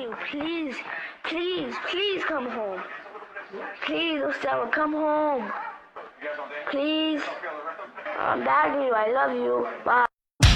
you. Please, please, please come home. Please, Osama, come home. Please. I'm begging you. I love you. Bye.